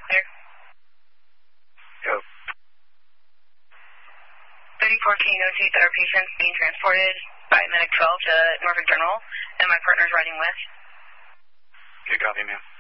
Clear. Go. 34, can you notate that our patient's being transported by Medic 12 to Norfolk General, and my partner's riding with? Okay, copy, ma'am.